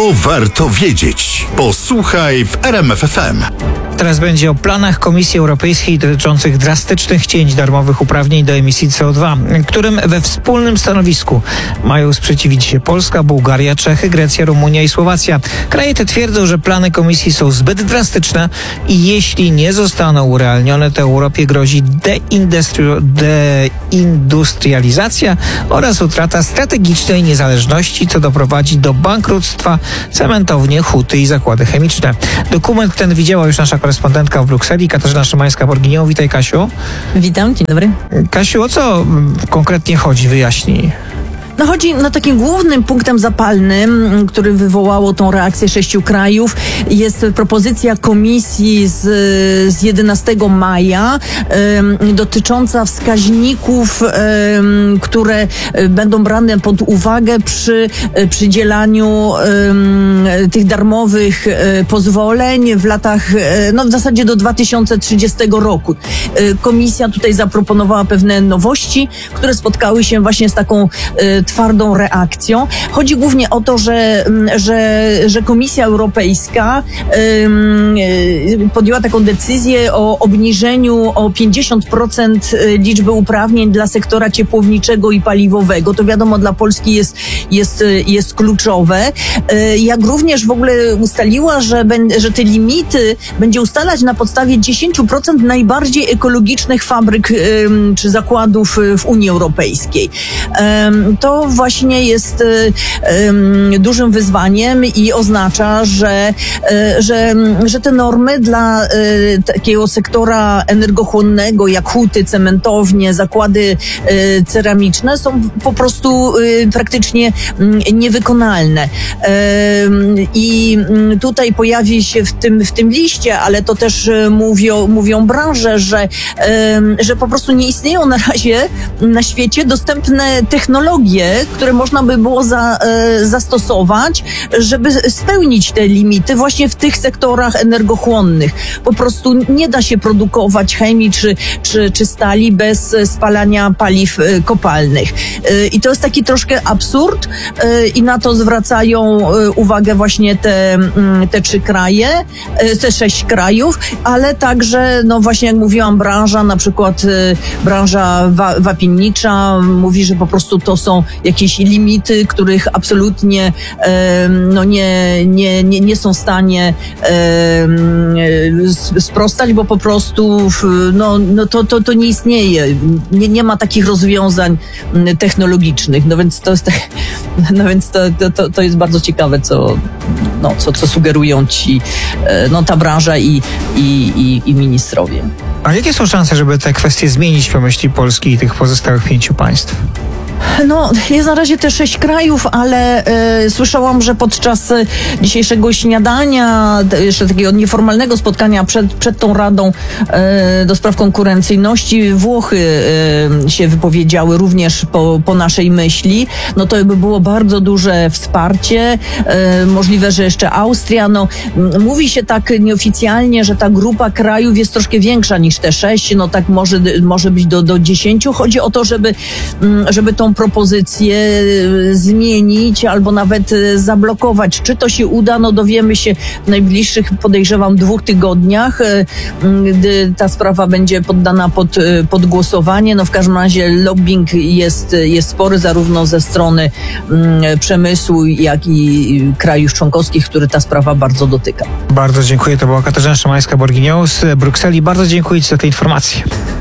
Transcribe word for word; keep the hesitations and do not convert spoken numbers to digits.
To warto wiedzieć. Posłuchaj w R M F F M. Teraz będzie o planach Komisji Europejskiej dotyczących drastycznych cięć darmowych uprawnień do emisji C O dwa, którym we wspólnym stanowisku mają sprzeciwić się Polska, Bułgaria, Czechy, Grecja, Rumunia i Słowacja. Kraje te twierdzą, że plany Komisji są zbyt drastyczne i jeśli nie zostaną urealnione, to Europie grozi deindustri- deindustrializacja oraz utrata strategicznej niezależności, co doprowadzi do bankructwa cementownie, huty i zakłady chemiczne. Dokument ten widziała już nasza korespondentka w Brukseli, Katarzyna Szymańska-Borginioł. Witaj, Kasiu. Witam, dzień dobry. Kasiu, o co konkretnie chodzi? Wyjaśnij. No chodzi, no takim głównym punktem zapalnym, który wywołało tą reakcję sześciu krajów, jest propozycja komisji z, z jedenastego maja um, dotycząca wskaźników, um, które będą brane pod uwagę przy przydzielaniu um, tych darmowych um, pozwoleń w latach, no w zasadzie do dwa tysiące trzydziestego roku. Komisja tutaj zaproponowała pewne nowości, które spotkały się właśnie z taką um, twardą reakcją. Chodzi głównie o to, że, że, że Komisja Europejska um, podjęła taką decyzję o obniżeniu o pięćdziesiąt procent liczby uprawnień dla sektora ciepłowniczego i paliwowego. To wiadomo, dla Polski jest, jest, jest kluczowe. Jak również w ogóle ustaliła, że, że te limity będzie ustalać na podstawie dziesięć procent najbardziej ekologicznych fabryk um, czy zakładów w Unii Europejskiej. Um, to właśnie jest um, dużym wyzwaniem i oznacza, że, y, że, że te normy dla y, takiego sektora energochłonnego jak huty, cementownie, zakłady y, ceramiczne są po prostu y, praktycznie y, niewykonalne. Y, I tutaj pojawi się w tym, w tym liście, ale to też y, mówią, mówią branże, że, y, że po prostu nie istnieją na razie na świecie dostępne technologie, które można by było za, e, zastosować, żeby spełnić te limity właśnie w tych sektorach energochłonnych. Po prostu nie da się produkować chemii czy, czy, czy stali bez spalania paliw e, kopalnych. E, I to jest taki troszkę absurd e, i na to zwracają e, uwagę właśnie te, m, te trzy kraje, e, te sześć krajów, ale także, no właśnie jak mówiłam, branża, na przykład e, branża wa, wapiennicza mówi, że po prostu to są jakieś limity, których absolutnie e, no nie, nie, nie, nie są w stanie e, sprostać, bo po prostu no, no to, to, to nie istnieje. Nie, nie ma takich rozwiązań technologicznych. No więc to jest, no więc to, to, to jest bardzo ciekawe, co, no, co, co sugerują ci e, no, ta branża i, i, i, i ministrowie. A jakie są szanse, żeby te kwestie zmienić po myśli Polski i tych pozostałych pięciu państw? No, jest na razie te sześć krajów, ale e, słyszałam, że podczas dzisiejszego śniadania, jeszcze takiego nieformalnego spotkania przed, przed tą Radą e, do spraw konkurencyjności, Włochy e, się wypowiedziały również po, po naszej myśli. No to by było bardzo duże wsparcie. E, możliwe, że jeszcze Austria. No, mówi się tak nieoficjalnie, że ta grupa krajów jest troszkę większa niż te sześć. No tak może, może być do, do dziesięciu. Chodzi o to, żeby, żeby tą propozycję zmienić albo nawet zablokować. Czy to się uda? No dowiemy się w najbliższych, podejrzewam, dwóch tygodniach, gdy ta sprawa będzie poddana pod, pod głosowanie. No w każdym razie lobbying jest, jest spory zarówno ze strony przemysłu, jak i krajów członkowskich, który ta sprawa bardzo dotyka. Bardzo dziękuję. To była Katarzyna Szymańska-Borginioł z Brukseli. Bardzo dziękuję Ci za te informacje.